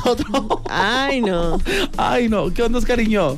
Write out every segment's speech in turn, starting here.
nosotros. Ay, no. Ay, no. ¿Qué onda, cariño?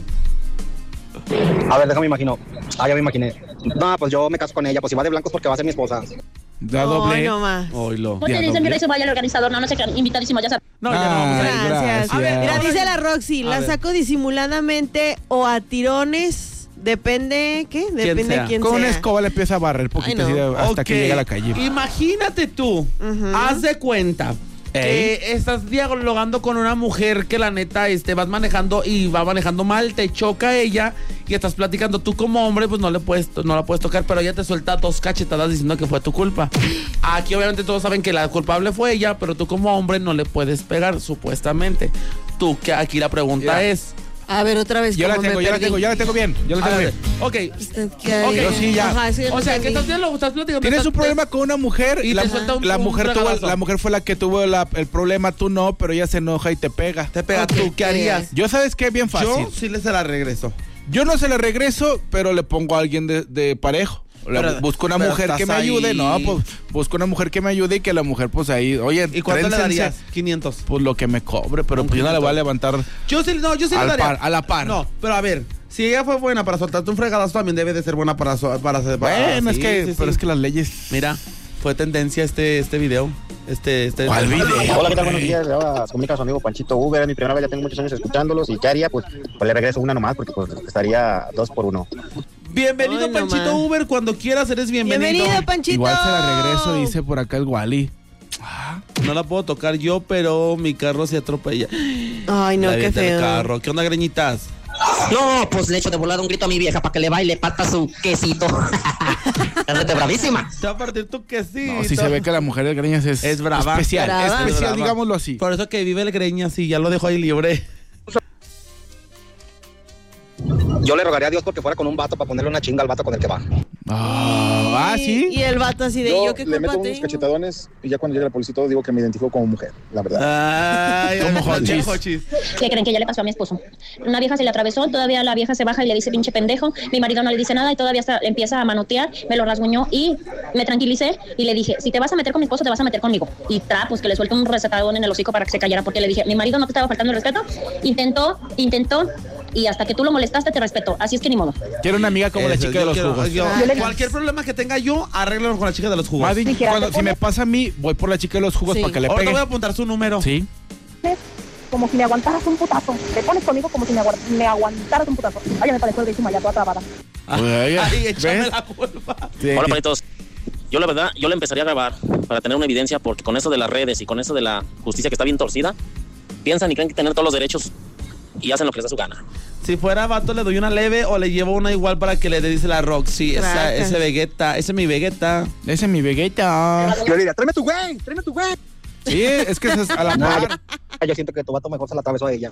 A ver, déjame imagino. Ya me imaginé. No, pues yo me caso con ella. Pues si va de blanco es porque va a ser mi esposa. Da doble. Ay, no más. Oilo. ¿Cómo te dicen que se vaya el organizador? No sé qué, invitadísimo, ya sabes. No, ya no vamos a ir. Gracias. A ver, Mira, dice la Roxy, A la ver. saco disimuladamente o a tirones. Depende, ¿qué? Depende sea. de quién Con sea. una escoba le empieza a barrer poquito Ay, no. así hasta Ok. que llegue a la calle. Imagínate tú, haz de cuenta que estás dialogando con una mujer que la neta vas manejando y va manejando mal, te choca ella y estás platicando. Tú como hombre pues no la puedes tocar, pero ella te suelta 2 cachetadas diciendo que fue tu culpa. Aquí obviamente todos saben que la culpable fue ella, pero tú como hombre no le puedes pegar supuestamente. Tú, que aquí la pregunta Mira. es... A ver, otra vez. Yo la ¿cómo tengo, me ya la perdí? tengo, ya la tengo bien. Ya la tengo bien. Ok, Yo sí, ya. Ajá, sí, o sea, que entendí. estás platicando. Tienes un problema con una mujer y la, te suelta la mujer un fregadazo. la mujer fue la que tuvo el problema, tú no, pero ella se enoja y te pega. Te pega Ok, tú, ¿qué harías? Yo sabes que es bien fácil. Yo sí se la regreso. Yo no se la regreso, pero le pongo a alguien de parejo. Busco una pero mujer que estás me ayude, ahí. no, pues busco una mujer que me ayude y que la mujer pues ahí, oye, ¿Y cuánto le trénsense, darías? 500. Pues lo que me cobre, pero pues yo no le voy a levantar Yo sí le daría. a la par. No, pero a ver, si ella fue buena para soltarte un fregadazo, también debe de ser buena para Bueno, es sí, que, sí, pero sí. es que las leyes. Mira, fue tendencia este video. ¿Cuál video? Hola, ¿qué tal? Buenos días. Le va a comunicar a su amigo Panchito Uber. Es mi primera vez, ya tengo muchos años escuchándolos. ¿Y qué haría? Pues le regreso una nomás porque pues estaría 2 por 1. Bienvenido, Ay, no Panchito más. Uber, cuando quieras eres bienvenido. Bienvenido, Panchito. Igual se la regreso, dice por acá el Wally. No la puedo tocar yo, pero mi carro se atropella. Ay, no, La qué vienta del feo. carro. ¿Qué onda, greñitas? No, pues le echo de volada un grito a mi vieja para que le baile pata su quesito. Ándate bravísima. Te va a partir tu quesito. No, si se ve que la mujer de Greñas es brava. especial, Brava. especial, Brava. digámoslo así. Por eso que vive el greñas y ya lo dejo ahí libre. Yo le rogaría a Dios porque fuera con un vato para ponerle una chinga al vato con el que va. ¿Sí? Y el vato así de yo qué le culpa meto unos tengo. cachetadones y ya cuando llegue la policía y todo digo que me identifico como mujer, la verdad. Ay, Como Jochis. Jochis. ¿Qué creen que ya le pasó a mi esposo? Una vieja se le atravesó, todavía la vieja se baja y le dice pinche pendejo. Mi marido no le dice nada y todavía le empieza a manotear, me lo rasguñó y me tranquilicé y le dije, si te vas a meter con mi esposo, te vas a meter conmigo. Y pues que le suelto un recetadón en el hocico para que se callara porque le dije, mi marido no te estaba faltando el respeto. Intentó y hasta que tú lo molestaste te respetó. Así es que ni modo. Quiero una amiga como la Eso, chica de yo los quiero- jugos. Cualquier problema que tenga yo, arréglalo con la chica de los jugos. Más bien, si me pasa a mí, voy por la chica de los jugos Sí. para que le Ahorita pegue. voy a apuntar su número. Sí. Como si me aguantaras un putazo. Te pones conmigo como si me aguantaras un putazo. Ay, ya me pareció el grito ya toda trabada. Oye, Ay, échame ¿ves? la culpa. Sí. Hola, palitos. Yo la verdad, yo le empezaría a grabar para tener una evidencia porque con eso de las redes y con eso de la justicia que está bien torcida, piensan y creen que tener todos los derechos y hacen lo que les da su gana. Si fuera vato, le doy una leve o le llevo una igual para que le dice la Roxy. Tracas. Ese Vegeta, ese es mi Vegeta. Ese es mi Vegeta. Yo le diría, tráeme tu güey. Sí, es que es a la par. Yo siento que tu vato mejor se la atravesó a ella.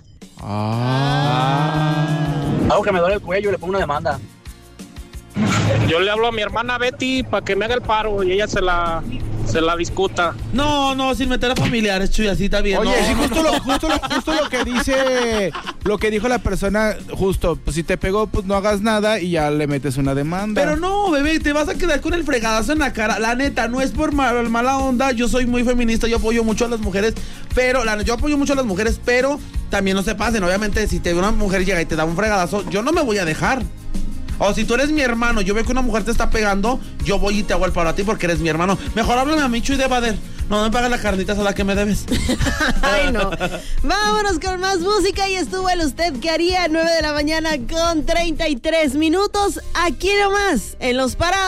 Algo que me duele el cuello y le pongo una demanda. Yo le hablo a mi hermana Betty para que me haga el paro y ella se la discuta. No, sin meter a familiares, Chuy, así está bien. Oye, no. sí, justo lo que dice, lo que dijo la persona, justo, pues si te pegó, pues no hagas nada y ya le metes una demanda. Pero no, bebé, te vas a quedar con el fregadazo en la cara. La neta, no es por mala onda. Yo soy muy feminista, yo apoyo mucho a las mujeres. Pero, yo apoyo mucho a las mujeres, pero también no se pasen. Obviamente, si una mujer llega y te da un fregadazo, yo no me voy a dejar. O si tú eres mi hermano, yo veo que una mujer te está pegando, yo voy y te hago el paro a ti porque eres mi hermano. Mejor háblame a mí, Chuy de Bader. No me pagas la carnita a la que me debes. Ay, no. Vámonos con más música y estuvo el Usted ¿Qué haría? 9 de la mañana con 33 minutos. Aquí nomás, en Los Parados.